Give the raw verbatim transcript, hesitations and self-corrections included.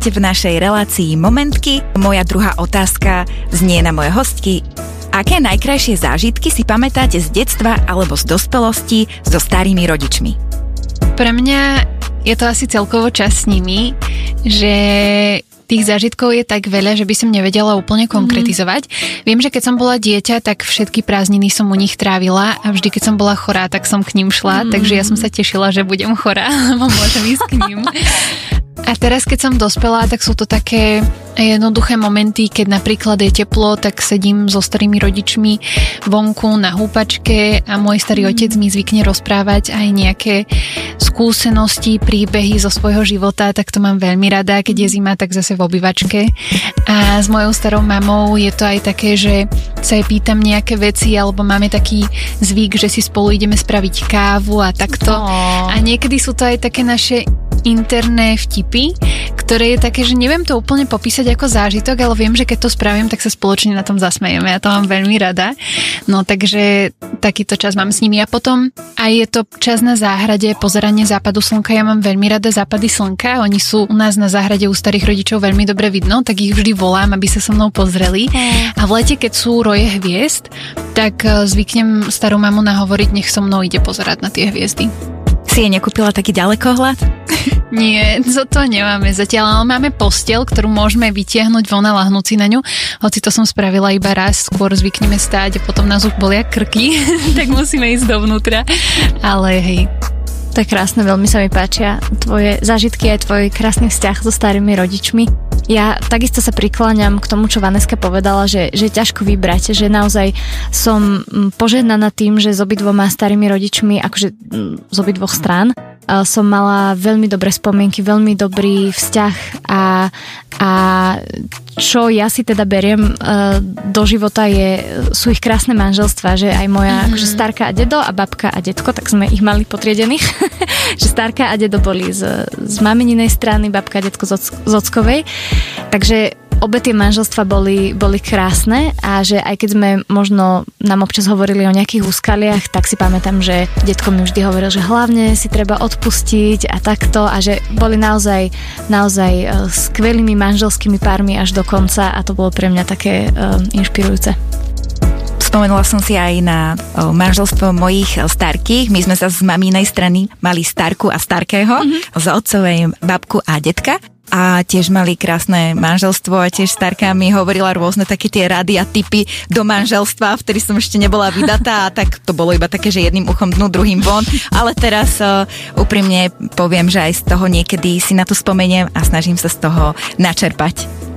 V našej relácii Momentky moja druhá otázka znie na moje hostky. Aké najkrajšie zážitky si pamätáte z detstva alebo z dospelosti so starými rodičmi? Pre mňa je to asi celkovo čas s nimi, že tých zážitkov je tak veľa, že by som nevedela úplne konkretizovať. Mm. Viem, že keď som bola dieťa, tak všetky prázdniny som u nich trávila a vždy, keď som bola chorá, tak som k ním šla, mm. takže ja som sa tešila, že budem chorá, lebo môžem ísť k ním. A teraz, keď som dospelá, tak sú to také jednoduché momenty, keď napríklad je teplo, tak sedím so starými rodičmi vonku na húpačke a môj starý otec mi zvykne rozprávať aj nejaké skúsenosti, príbehy zo svojho života, tak to mám veľmi rada, keď je zima, tak zase v obývačke. A s mojou starou mamou je to aj také, že sa jej pýtam nejaké veci, alebo máme taký zvyk, že si spolu ideme spraviť kávu a takto. A niekedy sú to aj také naše interné vtipy, ktoré je také, že neviem to úplne popísať ako zážitok, ale viem, že keď to spravím, tak sa spoločne na tom zasmejeme. Ja to mám veľmi rada. No takže takýto čas mám s nimi. A potom aj je to čas na záhrade, pozeranie západu slnka. Ja mám veľmi rada západy slnka. Oni sú u nás na záhrade u starých rodičov veľmi dobre vidno, tak ich vždy volám, aby sa so mnou pozreli. A v lete, keď sú roje hviezd, tak zvyknem starú mamu nahovoriť, nech so mnou ide pozerať na tie hviezdy. Si jej nekúpila taký ďalekohľad? Nie, to, to nemáme zatiaľ, ale máme posteľ, ktorú môžeme vytiahnuť von a lahnúť si na ňu. Hoci to som spravila iba raz, skôr zvykneme stáť a potom nás už bolia krky, tak musíme ísť dovnútra. Ale hej. To je krásne, veľmi sa mi páčia tvoje zážitky aj tvoj krásny vzťah so starými rodičmi. Ja takisto sa prikláňam k tomu, čo Vaneska povedala, že, že je ťažko vybrať, že naozaj som požehnaná tým, že s obidvoma starými rodičmi, akože z obidvoch strán, som mala veľmi dobré spomienky, veľmi dobrý vzťah a, a čo ja si teda beriem do života je, sú ich krásne manželstvá, že aj moja mm-hmm. akože starka a dedo a babka a detko, tak sme ich mali potriedených, že starka a dedo boli z, z mamininej strany, babka a detko z, z ockovej, takže obe tie manželstvá boli, boli krásne a že aj keď sme možno nám občas hovorili o nejakých úskaliach, tak si pamätám, že detko mi vždy hovoril, že hlavne si treba odpustiť a takto a že boli naozaj, naozaj skvelými manželskými pármi až do konca a to bolo pre mňa také uh, inšpirujúce. Spomenula som si aj na o, manželstvo mojich starkých. My sme sa z mamínej strany mali starku a starkého, mm-hmm. z otcovej babku a detka. A tiež mali krásne manželstvo a tiež starka mi hovorila rôzne také tie rady a tipy do manželstva, vtedy som ešte nebola vydatá a tak to bolo iba také, že jedným uchom dnu, druhým von. Ale teraz uh, úprimne poviem, že aj z toho niekedy si na to spomeniem a snažím sa z toho načerpať.